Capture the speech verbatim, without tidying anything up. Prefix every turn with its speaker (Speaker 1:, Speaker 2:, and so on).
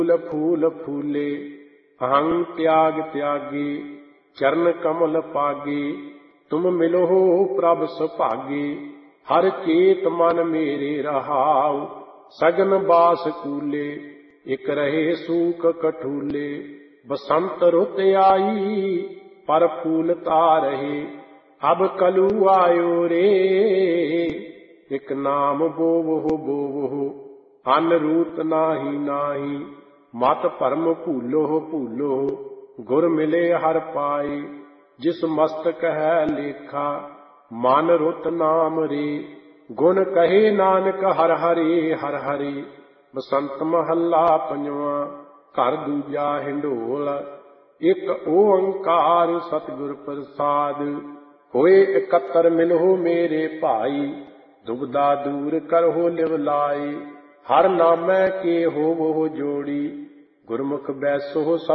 Speaker 1: फूल फूल फूले अहं त्याग त्यागे चरण कमल पागे तुम मिलो प्रभ सुभागे हर चेत मन मेरे रहाउ सगन बास कूले इक रहे सूख कठूले बसंत रुत आई पर फूलता रहे अब कलू आयो रे एक नाम बोवो बोवो अन रूत नाही नाही मत भरम भूलो भूलो गुर मिले हर पाए जिस मस्तक है लेखा मन रुत नाम रे गुण कहे नानक हर हरे हर हरे बसंत महला पंजवा घर दूजा हिंडोल एक ओंकार सतगुर प्रसाद होए इकत्र मिलो मेरे भाई दुबदा दूर करहो लिव लाए हर नामै के हो वो जोड़ी गुरमुख बैसो